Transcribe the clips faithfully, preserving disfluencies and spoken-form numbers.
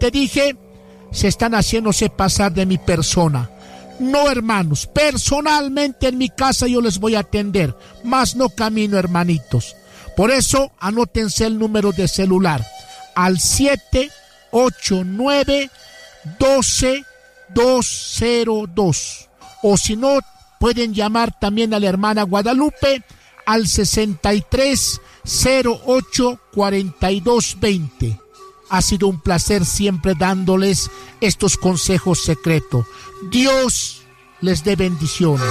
te dije, se están haciéndose pasar de mi persona. No, hermanos, personalmente en mi casa yo les voy a atender, más no camino, hermanitos. Por eso, anótense el número de celular al siete ocho nueve doce dos cero dos. O si no, pueden llamar también a la hermana Guadalupe al sesenta y tres cero ocho cuarenta y dos veinte. Ha sido un placer siempre dándoles estos consejos secretos. Dios les dé bendiciones.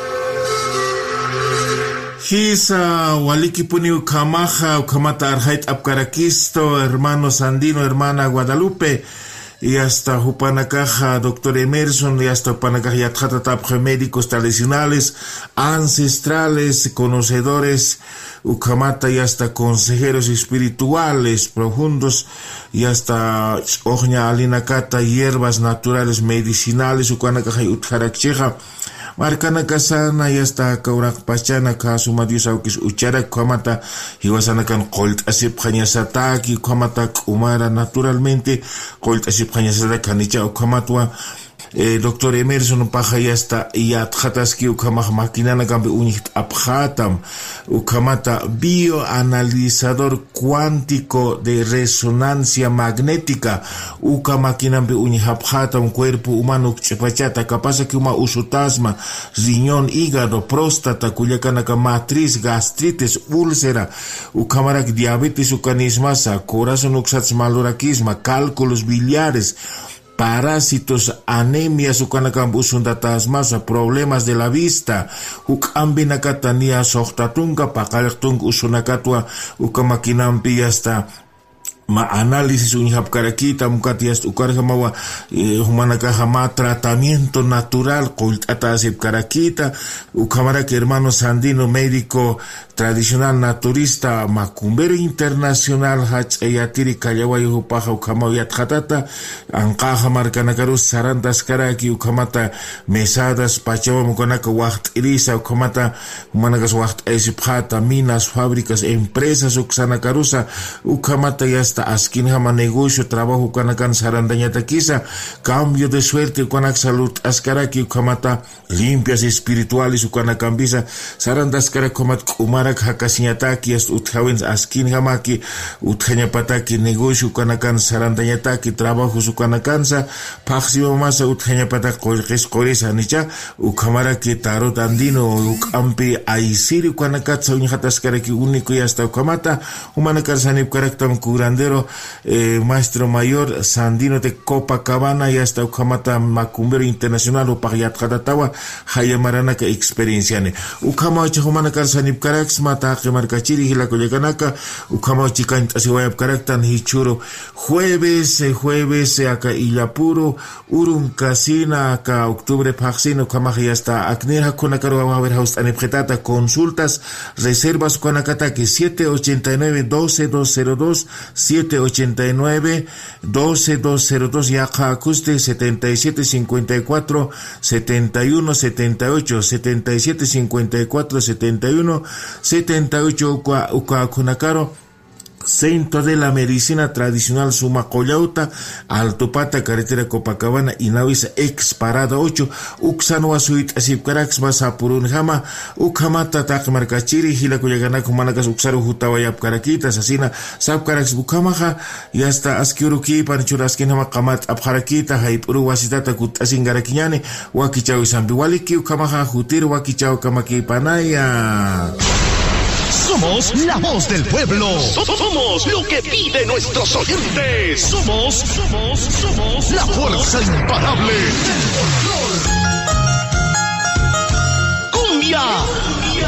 Hisa waliki puni ukamaja ukamata arhait apkarakisto, hermano Sandino, hermana Guadalupe, y hasta Jupanakaja, doctor Emerson, y hasta Jupanakaja Yatjatatapje, médicos tradicionales, ancestrales, conocedores, ukamata, y hasta consejeros espirituales profundos, y hasta Ojña Alinakata, hierbas naturales medicinales, ukanakaja y utjarakcheja, Marcana Casana y hasta Kaurak Pachana Kasumadius Aukis Ucharak Kamata, Hiwasanakan Colt Asip Hanyasataki, Kamata Kumara, naturalmente, Colt Asip Hanyasatanicha Kamatwa, eh, doctor Emerson Paja y hasta Yatjataski Ukamah Makinana Gambe Unit Abhatam, Ukamata, bioanalizador cuántico de resonancia magnética, Ukamakinambe Unihaphatam, cuerpo humano Chepachata, capaz que uma usutasma, riñón, hígado, próstata, Cuyacanaka matriz, gastritis, úlcera, Ukamarak diabetes, ucanismasa, corazón uxats maloraquisma, cálculos biliares, parásitos, anemias, ukanakambusundataasmasa, problemas de la vista, ukambinakatania sohtatunga, pakaltung usunakatwa, ukamakinampi hasta ma análisis unihapkarakita mukatias ukarjamawa eh, humanakajama tratamiento natural kultatasip karakita ukamaraki hermano Sandino, médico tradicional naturista macumbero internacional hach eyatiri kallawayu hupaja ukamaw yatjatata anqaja markanakaru sarantas karaki ukamata mesadas pachawa mukanaka wacht irisa ukamata humanakas wacht esipjata minas fábricas empresas uksanakarusa ukamata yasta askin hama negocio, trabajo kanakan sarandanya takisa, cambio de suerte ukanak salud askaraki ukamata limpias espirituales ukanakan bisa sarandaskara komat umarak hakasinyataki ast uthawens askin hamaki uthanyapataki negocio ukanakan sarandanya taki trabajo ukanakansa paxima masa uthanyapataki qolqis qorisa nicha ukamaraki tarot andino ukampi aisiri ukanakatsa uñhataskaraki único y hasta ukamata humanakan sanip karaktam curandero eh, maestro mayor Sandino de Copacabana y hasta ukamata macumbero internacional upayat kadatawa hayamarana experiencia ne ukama chahumana kar sanip karaks mata kemarkachiri hila kolekanaka ukama chikan asiwayap karaktan hichuro jueves jueves acá Illapuro urun casina acá octubre paxino ukama hasta akner hakuna karo haber house anepretata consultas reservas konakata que siete ochenta y nueve doce dos cero dos siete ochenta y nueve doce dos cero dos yaqa acuste setenta y siete cincuenta y cuatro setenta y uno setenta y ocho setenta y siete cincuenta y cuatro setenta y uno setenta y ocho uka uka kunakaro Centro de la Medicina Tradicional Sumacollauta, Altopata, Carretera Copacabana, Inavisa, ex Parada ocho, Uxanua Suit, Asipcarax, Masa Purunjama, Ukamata, Takmarcachiri, Hilacoyaganaco, Managas, Uxaru, Jutawayap, Caraquitas, Asina, Sapcarax, Bucamaja, y hasta Askiuruki, Panchuraskinama, Kamat, Abharaquita, Haipuru, Wasitata, Kutasingarakiniane, Wakichau, Sambiwaliki, Ukamaja, Jutir, Wakichau, Kamaki, Panaya. Somos la voz del pueblo. Somos lo que pide nuestros oyentes. Somos, somos, somos la fuerza imparable del folclor. ¡Cumbia!